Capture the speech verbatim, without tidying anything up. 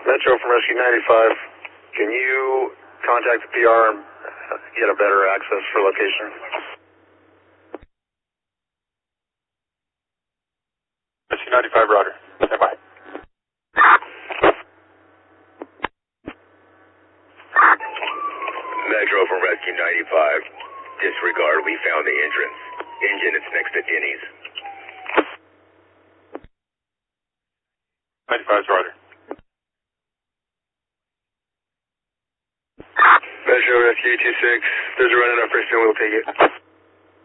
Metro from Rescue ninety-five. Can you contact the P R and get a better access for location? Rescue ninety-five, Roger. Stand by. Metro from Rescue ninety-five. Disregard, we found the entrance. Engine is next to Denny's. ninety-five, Roger. Metro Rescue two six. There's a run in our first and we'll take it.